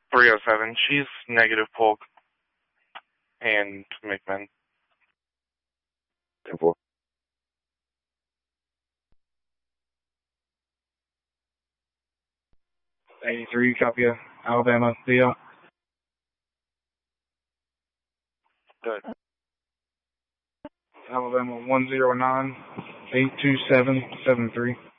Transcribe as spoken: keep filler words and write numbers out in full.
three oh seven. She's negative Polk and McMinn. ten four. eighty-three, copy you. Alabama, Theo. Good. Alabama one zero nine eight two seven seven three.